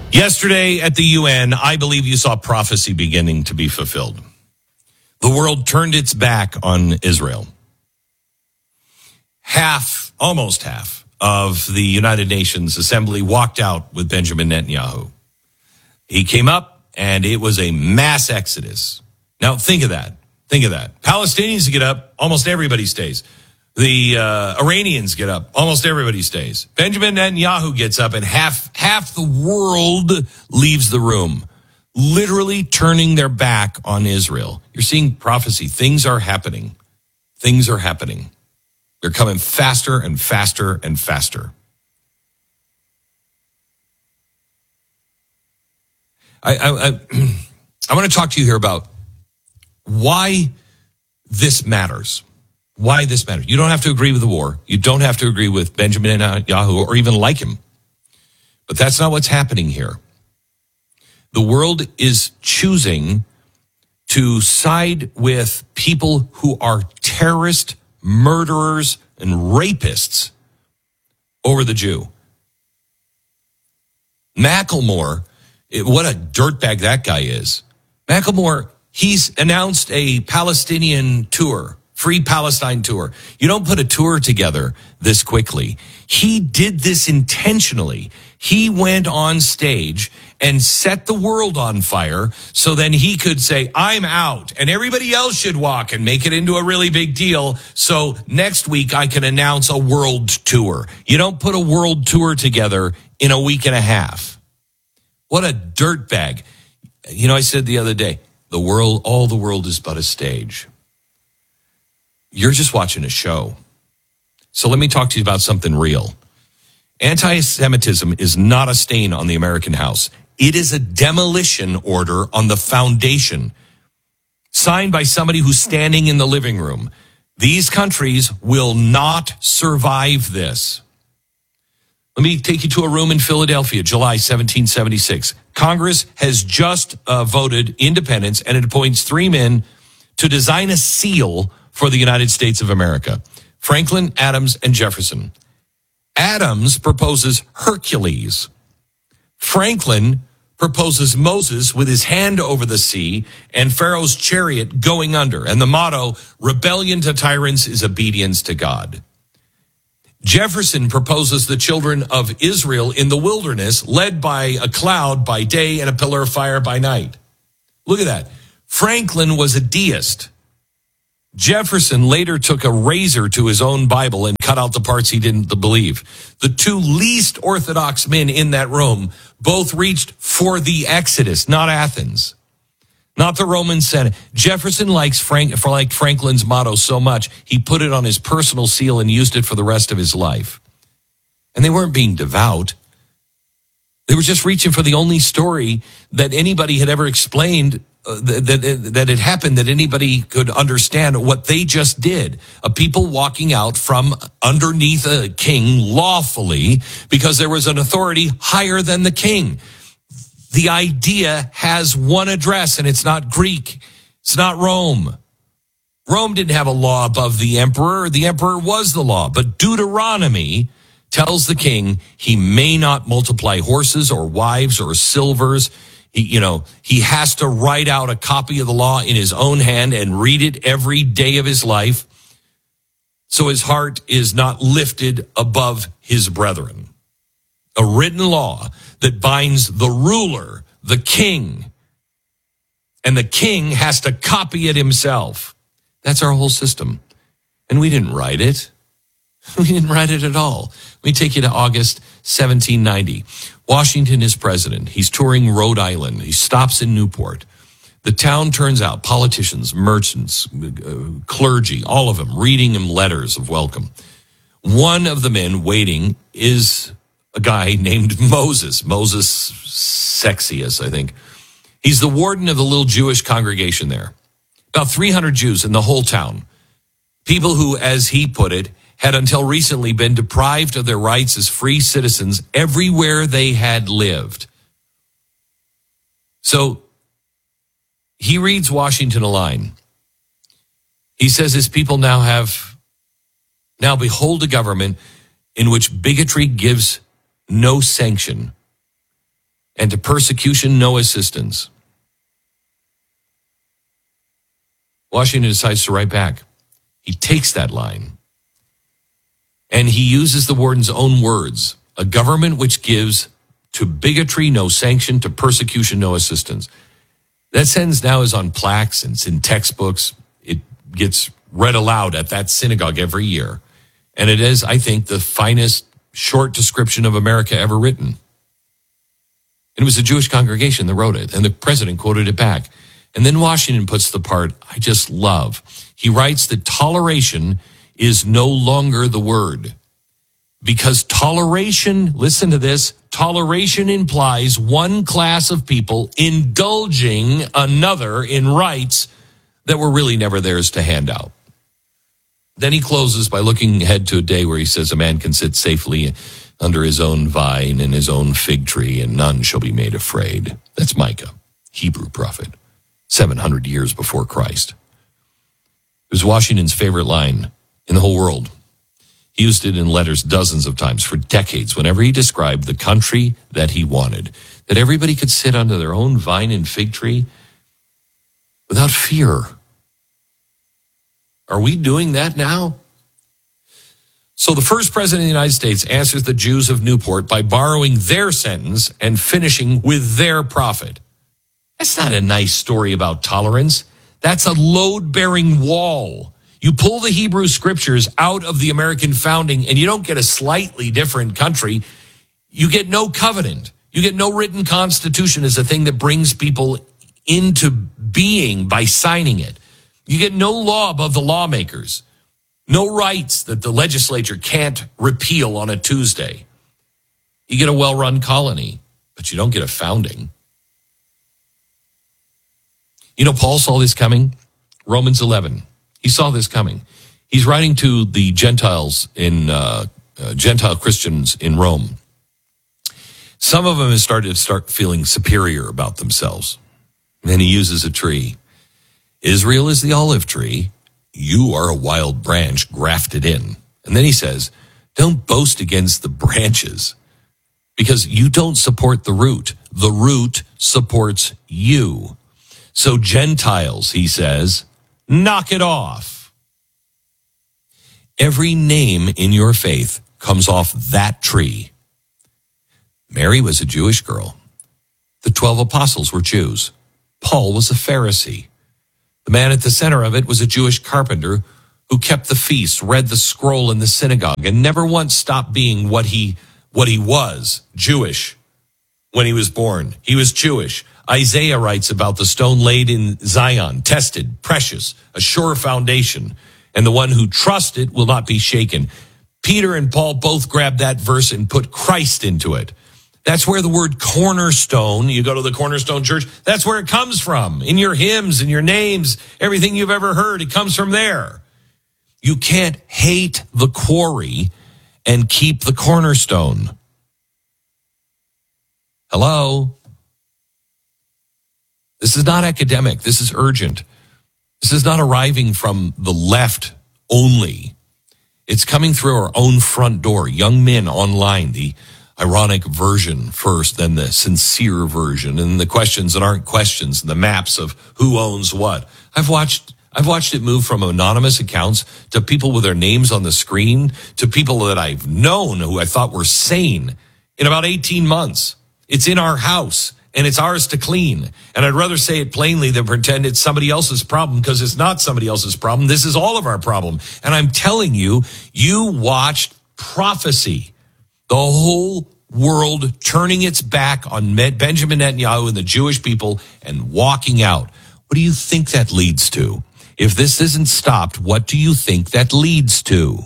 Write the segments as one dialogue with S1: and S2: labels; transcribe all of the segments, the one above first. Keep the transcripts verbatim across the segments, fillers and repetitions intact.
S1: Yesterday at the U N, I believe you saw prophecy beginning to be fulfilled. The world turned its back on Israel. Half, almost half, of the United Nations Assembly walked out with Benjamin Netanyahu. He came up, and it was a mass exodus. Now, think of that. Think of that. Palestinians get up, almost everybody stays. The uh, Iranians get up, almost everybody stays. Benjamin Netanyahu gets up, and half half the world leaves the room, literally turning their back on Israel. You're seeing prophecy. Things are happening. Things are happening. They're coming faster and faster and faster. I, I, I, I want to talk to you here about why this matters. Why this matters. You don't have to agree with the war. You don't have to agree with Benjamin Netanyahu or even like him. But that's not what's happening here. The world is choosing to side with people who are terrorist, murderers, and rapists over the Jew. Macklemore, what a dirtbag that guy is. Macklemore, he's announced a Palestinian tour. Free Palestine tour. You don't put a tour together this quickly. He did this intentionally. He went on stage and set the world on fire so then he could say, I'm out, and everybody else should walk and make it into a really big deal. So next week I can announce a world tour. You don't put a world tour together in a week and a half. What a dirtbag. You know, I said the other day, the world, all the world is but a stage. You're just watching a show. So let me talk to you about something real. Anti-Semitism is not a stain on the American house. It is a demolition order on the foundation, signed by somebody who's standing in the living room. These countries will not survive this. Let me take you to a room in Philadelphia, July seventeen seventy-six. Congress has just uh, voted independence, and it appoints three men to design a seal for the United States of America: Franklin, Adams, and Jefferson. Adams proposes Hercules. Franklin proposes Moses with his hand over the sea and Pharaoh's chariot going under. And the motto, rebellion to tyrants is obedience to God. Jefferson proposes the children of Israel in the wilderness, led by a cloud by day and a pillar of fire by night. Look at that. Franklin was a deist. Jefferson later took a razor to his own Bible and cut out the parts he didn't believe. The two least orthodox men in that room both reached for the Exodus, not Athens, not the Roman Senate. Jefferson likes Frank, for like Franklin's motto so much, he put it on his personal seal and used it for the rest of his life. And they weren't being devout. They were just reaching for the only story that anybody had ever explained Uh, that, that, that it happened, that anybody could understand what they just did. A people walking out from underneath a king lawfully because there was an authority higher than the king. The idea has one address, and it's not Greek. It's not Rome. Rome didn't have a law above the emperor. The emperor was the law. But Deuteronomy tells the king he may not multiply horses or wives or silvers. He, you know, he has to write out a copy of the law in his own hand and read it every day of his life, so his heart is not lifted above his brethren. A written law that binds the ruler, the king, and the king has to copy it himself. That's our whole system. And we didn't write it. We didn't write it at all. Let me take you to August seventeen ninety. Washington is president. He's touring Rhode Island. He stops in Newport. The town turns out, politicians, merchants, uh, clergy, all of them, reading him letters of welcome. One of the men waiting is a guy named Moses, Moses Sexius, I think. He's the warden of the little Jewish congregation there. About three hundred Jews in the whole town. People who, as he put it, had until recently been deprived of their rights as free citizens everywhere they had lived. So he reads Washington a line. He says his people now have, now behold a government in which bigotry gives no sanction and to persecution no assistance. Washington decides to write back. He takes that line and he uses the warden's own words, a government which gives to bigotry no sanction, to persecution no assistance. That sentence now is on plaques and it's in textbooks. It gets read aloud at that synagogue every year. And it is, I think, the finest short description of America ever written. And it was a Jewish congregation that wrote it, and the president quoted it back. And then Washington puts the part I just love. He writes that toleration is no longer the word. Because toleration, listen to this, toleration implies one class of people indulging another in rights that were really never theirs to hand out. Then he closes by looking ahead to a day where he says a man can sit safely under his own vine and his own fig tree, and none shall be made afraid. That's Micah, Hebrew prophet, seven hundred years before Christ. It was Washington's favorite line in the whole world. He used it in letters dozens of times for decades whenever he described the country that he wanted, that everybody could sit under their own vine and fig tree without fear. Are we doing that now? So the first president of the United States answers the Jews of Newport by borrowing their sentence and finishing with their prophet. That's not a nice story about tolerance. That's a load-bearing wall. You pull the Hebrew scriptures out of the American founding and you don't get a slightly different country. You get no covenant. You get no written constitution as a thing that brings people into being by signing it. You get no law above the lawmakers. No rights that the legislature can't repeal on a Tuesday. You get a well-run colony, but you don't get a founding. You know, Paul saw this coming. Romans eleven. He saw this coming. He's writing to the Gentiles in uh, uh, Gentile Christians in Rome. Some of them have started to start feeling superior about themselves. And then he uses a tree. Israel is the olive tree. You are a wild branch grafted in. And then he says, don't boast against the branches because you don't support the root. The root supports you. So Gentiles, he says, knock it off. Every name in your faith comes off that tree. Mary was a Jewish girl. The twelve apostles were Jews. Paul was a Pharisee. The man at the center of it was a Jewish carpenter who kept the feast, read the scroll in the synagogue, and never once stopped being what he what he was, Jewish, when he was born. He was Jewish. Isaiah writes about the stone laid in Zion, tested, precious, a sure foundation, and the one who trusts it will not be shaken. Peter and Paul both grabbed that verse and put Christ into it. That's where the word cornerstone, you go to the Cornerstone Church, that's where it comes from. In your hymns, in your names, everything you've ever heard, it comes from there. You can't hate the quarry and keep the cornerstone. Hello? This is not academic. This is urgent. This is not arriving from the left only. It's coming through our own front door. Young men online, the ironic version first, then the sincere version, and the questions that aren't questions, and the maps of who owns what. I've watched I've watched it move from anonymous accounts to people with their names on the screen to people that I've known who I thought were sane in about eighteen months. It's in our house, and it's ours to clean. And I'd rather say it plainly than pretend it's somebody else's problem, because it's not somebody else's problem. This is all of our problem. And I'm telling you, you watched prophecy. The whole world turning its back on Benjamin Netanyahu and the Jewish people and walking out. What do you think that leads to? If this isn't stopped, what do you think that leads to?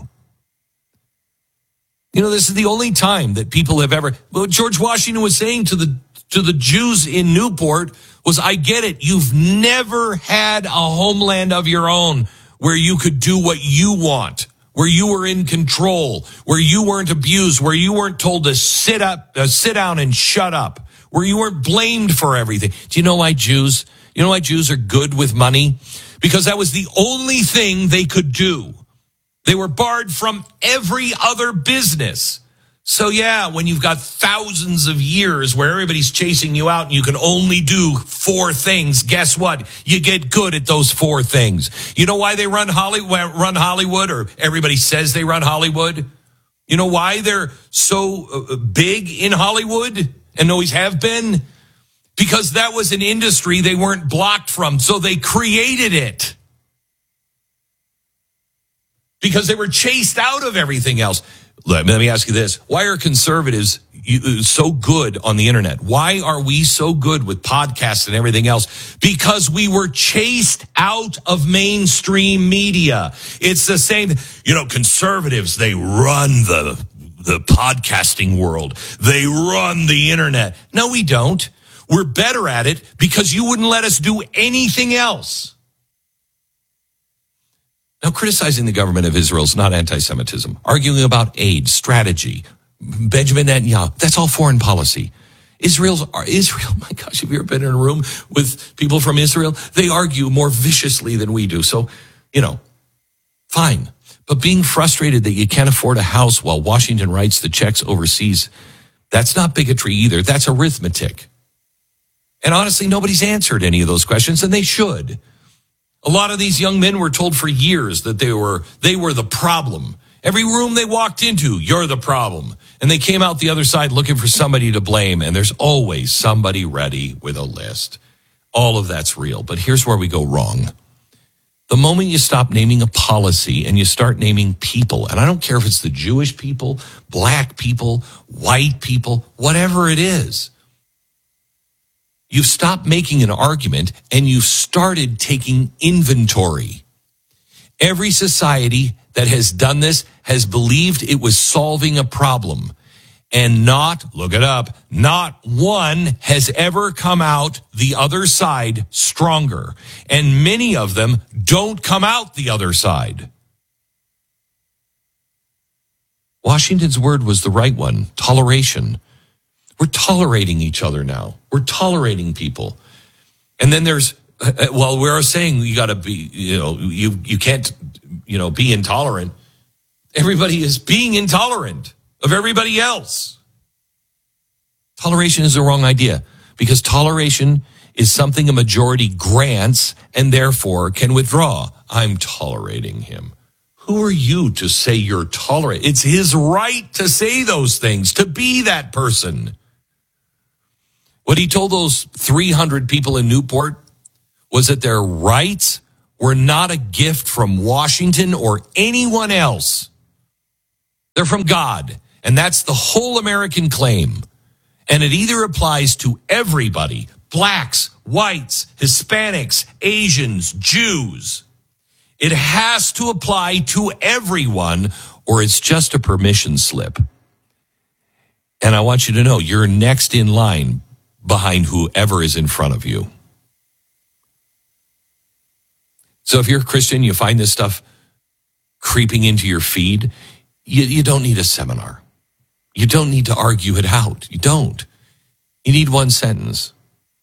S1: You know, this is the only time that people have ever, what George Washington was saying to the to the Jews in Newport was, I get it. You've never had a homeland of your own where you could do what you want, where you were in control, where you weren't abused, where you weren't told to sit up, uh, sit down and shut up, where you weren't blamed for everything. Do you know why Jews, you know why Jews are good with money? Because that was the only thing they could do. They were barred from every other business. So yeah, when you've got thousands of years where everybody's chasing you out and you can only do four things, guess what? You get good at those four things. You know why they run Hollywood, run Hollywood, or everybody says they run Hollywood? You know why they're so big in Hollywood and always have been? Because that was an industry they weren't blocked from, so they created it. Because they were chased out of everything else. Let me ask you this. Why are conservatives so good on the internet? Why are we so good with podcasts and everything else? Because we were chased out of mainstream media. It's the same. You know, conservatives, they run the, the podcasting world. They run the internet. No, we don't. We're better at it because you wouldn't let us do anything else. Now, criticizing the government of Israel is not anti-Semitism. Arguing about aid, strategy, Benjamin Netanyahu, that's all foreign policy. Israel's, Israel, my gosh, have you ever been in a room with people from Israel? They argue more viciously than we do. So, you know, fine. But being frustrated that you can't afford a house while Washington writes the checks overseas, that's not bigotry either. That's arithmetic. And honestly, nobody's answered any of those questions, and they should. A lot of these young men were told for years that they were they were the problem. Every room they walked into, you're the problem. And they came out the other side looking for somebody to blame, and there's always somebody ready with a list. All of that's real, but here's where we go wrong. The moment you stop naming a policy and you start naming people, and I don't care if it's the Jewish people, black people, white people, whatever it is, you've stopped making an argument and you've started taking inventory. Every society that has done this has believed it was solving a problem. And not, look it up, not one has ever come out the other side stronger. And many of them don't come out the other side. Washington's word was the right one, toleration. We're tolerating each other now. We're tolerating people. And then there's, well, we're saying you got to be, you know, you, you can't, you know, be intolerant. Everybody is being intolerant of everybody else. Toleration is the wrong idea because toleration is something a majority grants and therefore can withdraw. I'm tolerating him. Who are you to say you're tolerant? It's his right to say those things, to be that person. What he told those three hundred people in Newport was that their rights were not a gift from Washington or anyone else. They're from God, and that's the whole American claim. And it either applies to everybody, blacks, whites, Hispanics, Asians, Jews. It has to apply to everyone, or it's just a permission slip. And I want you to know you're next in line behind whoever is in front of you. So if you're a Christian, you find this stuff creeping into your feed, you, you don't need a seminar. You don't need to argue it out. You don't. You need one sentence.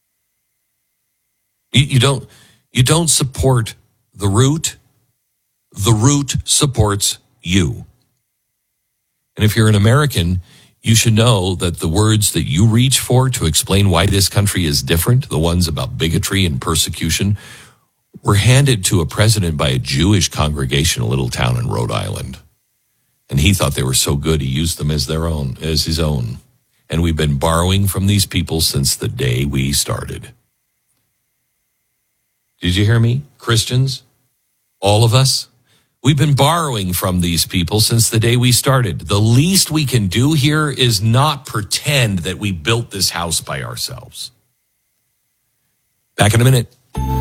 S1: You, you don't, you don't support the root. The root supports you. And if you're an American, you should know that the words that you reach for to explain why this country is different, the ones about bigotry and persecution, were handed to a president by a Jewish congregation in a little town in Rhode Island. And he thought they were so good, he used them as their own, as his own. And we've been borrowing from these people since the day we started. Did you hear me? Christians, all of us, we've been borrowing from these people since the day we started. The least we can do here is not pretend that we built this house by ourselves. Back in a minute.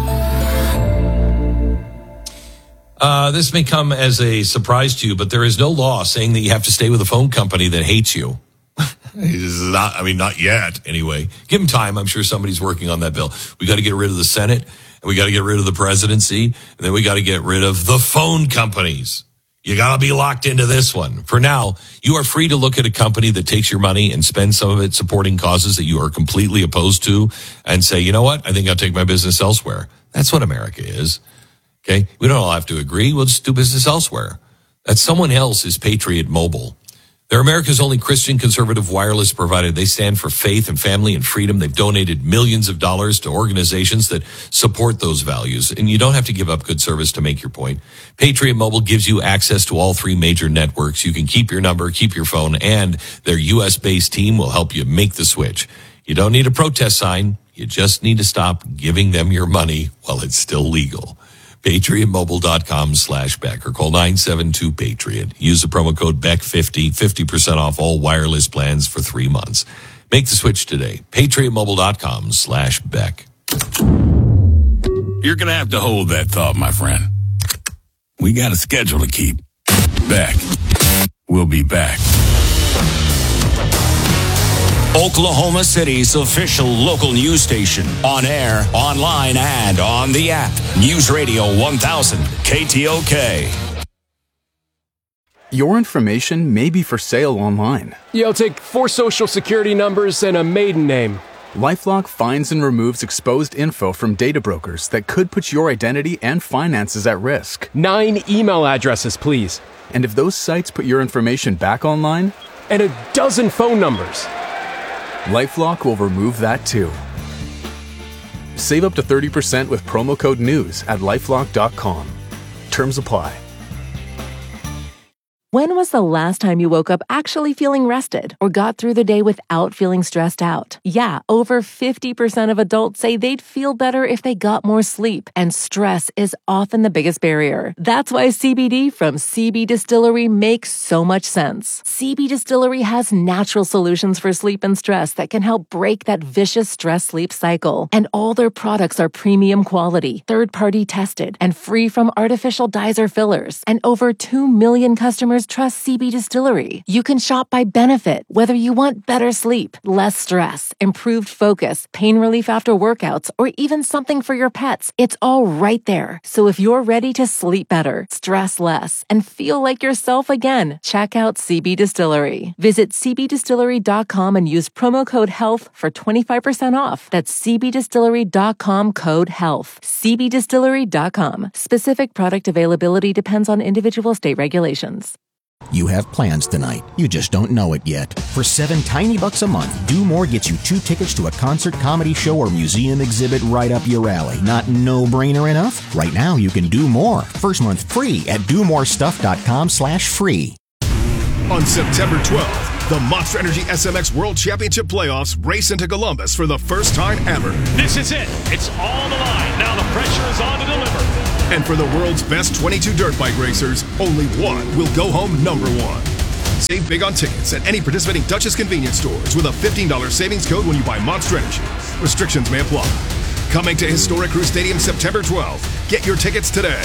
S1: Uh, this may come as a surprise to you, but there is no law saying that you have to stay with a phone company that hates you. not, I mean, not yet, anyway. Give them time. I'm sure somebody's working on that bill. We got to get rid of the Senate, and we got to get rid of the presidency, and then we got to get rid of the phone companies. You got to be locked into this one. For now, you are free to look at a company that takes your money and spends some of it supporting causes that you are completely opposed to and say, you know what, I think I'll take my business elsewhere. That's what America is. Okay, we don't all have to agree. We'll just do business elsewhere. That someone else is Patriot Mobile. They're America's only Christian conservative wireless provider. They stand for faith and family and freedom. They've donated millions of dollars to organizations that support those values. And you don't have to give up good service to make your point. Patriot Mobile gives you access to all three major networks. You can keep your number, keep your phone, and their U S-based team will help you make the switch. You don't need a protest sign. You just need to stop giving them your money while it's still legal. PatriotMobile.com slash Beck or call nine seven two Patriot. Use the promo code Beck fifty, fifty percent off all wireless plans for three months. Make the switch today. PatriotMobile.com slash Beck.
S2: You're going to have to hold that thought, my friend. We got a schedule to keep. Beck. We'll be back. Oklahoma City's official local news station. On air, online, and on the app. News Radio one thousand, K T O K.
S3: Your information may be for sale online.
S4: Yeah, I'll take four social security numbers and a maiden name.
S3: LifeLock finds and removes exposed info from data brokers that could put your identity and finances at risk.
S4: Nine email addresses, please.
S3: And if those sites put your information back online?
S4: And a dozen phone numbers.
S3: LifeLock will remove that too. Save up to thirty percent with promo code NEWS at lifelock dot com. Terms apply.
S5: When was the last time you woke up actually feeling rested or got through the day without feeling stressed out? Yeah, over fifty percent of adults say they'd feel better if they got more sleep, and stress is often the biggest barrier. That's why C B D from C B Distillery makes so much sense. C B Distillery has natural solutions for sleep and stress that can help break that vicious stress-sleep cycle. And all their products are premium quality, third-party tested, and free from artificial dyes or fillers. And over two million customers trust C B Distillery. You can shop by benefit, whether you want better sleep, less stress, improved focus, pain relief after workouts, or even something for your pets. It's all right there. So if you're ready to sleep better, stress less, and feel like yourself again, check out C B Distillery. Visit c b distillery dot com and use promo code HEALTH for twenty-five percent off. That's c b distillery dot com code HEALTH. c b distillery dot com. Specific product availability depends on individual state regulations.
S6: You have plans tonight. You just don't know it yet. For seven tiny bucks a month, Do More gets you two tickets to a concert, comedy show, or museum exhibit right up your alley. Not no-brainer enough? Right now, you can do more. First month free at do more stuff dot com slash free.
S7: On September twelfth, the Monster Energy S M X World Championship Playoffs race into Columbus for the first time ever.
S8: This is it. It's all the line. Now the pressure is on to deliver.
S7: And for the world's best twenty-two dirt bike racers, only one will go home number one. Save big on tickets at any participating Dutchess convenience stores with a fifteen dollars savings code when you buy Monster Energy. Restrictions may apply. Coming to historic Crew Stadium September twelfth. Get your tickets today.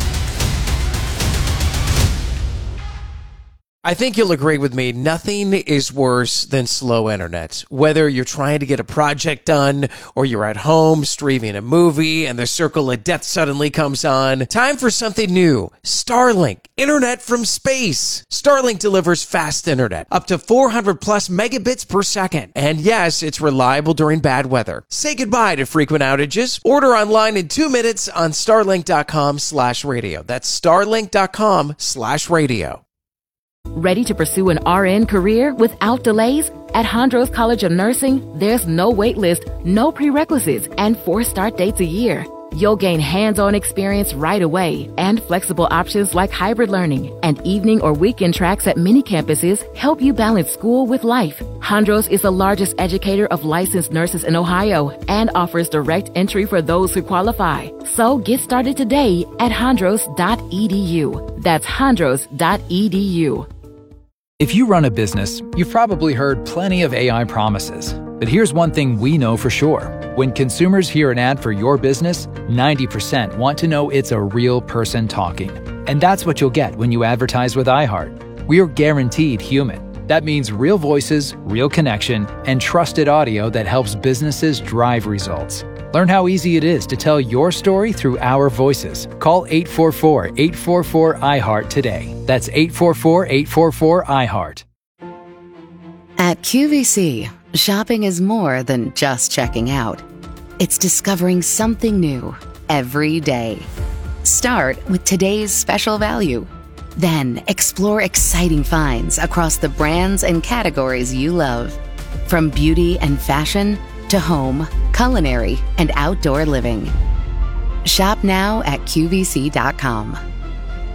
S9: I think you'll agree with me, nothing is worse than slow internet. Whether you're trying to get a project done or you're at home streaming a movie and the circle of death suddenly comes on, time for something new. Starlink, internet from space. Starlink delivers fast internet, up to four hundred plus megabits per second. And yes, it's reliable during bad weather. Say goodbye to frequent outages. Order online in two minutes on starlink dot com slash radio. That's starlink dot com slash radio.
S10: Ready to pursue an R N career without delays? At Hondros College of Nursing, there's no wait list, no prerequisites, and four start dates a year. You'll gain hands-on experience right away, and flexible options like hybrid learning and evening or weekend tracks at many campuses help you balance school with life. Hondros is the largest educator of licensed nurses in Ohio and offers direct entry for those who qualify. So get started today at hondros dot e d u. That's hondros dot e d u.
S11: If you run a business, you've probably heard plenty of A I promises. But here's one thing we know for sure. When consumers hear an ad for your business, ninety percent want to know it's a real person talking. And that's what you'll get when you advertise with iHeart. We are guaranteed human. That means real voices, real connection, and trusted audio that helps businesses drive results. Learn how easy it is to tell your story through our voices. Call eight four four, eight four four, I heart today. That's eight four four, eight four four, I heart.
S12: At Q V C, shopping is more than just checking out. It's discovering something new every day. Start with today's special value. Then explore exciting finds across the brands and categories you love. From beauty and fashion to home, culinary, and outdoor living. Shop now at Q V C dot com.